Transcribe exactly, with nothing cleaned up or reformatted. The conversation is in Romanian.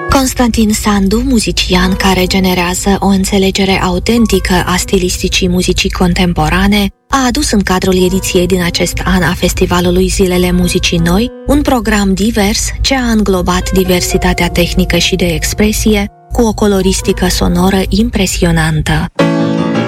Constantin Sandu, muzician care generează o înțelegere autentică a stilisticii muzicii contemporane, a adus în cadrul ediției din acest an a Festivalului Zilele Muzicii Noi un program divers ce a înglobat diversitatea tehnică și de expresie cu o coloristică sonoră impresionantă.